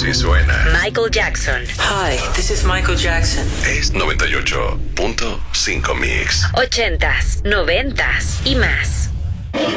Así suena. Michael Jackson. Hi, this is Michael Jackson. Es 98.5 Mix. 80s, 90s y más.